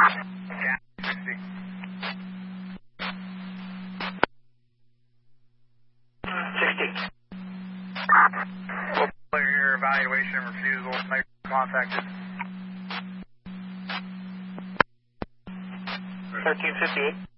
We'll clear your evaluation and refusal. Make contact. 1358.